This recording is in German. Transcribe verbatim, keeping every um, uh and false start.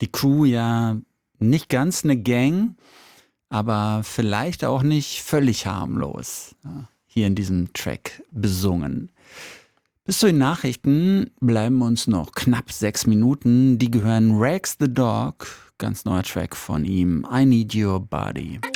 Die Crew ja nicht ganz eine Gang, aber vielleicht auch nicht völlig harmlos. Ja, hier in diesem Track besungen. Bis zu den Nachrichten bleiben uns noch knapp sechs Minuten. Die gehören Rags the Dog, ganz neuer Track von ihm, I Need Your Body.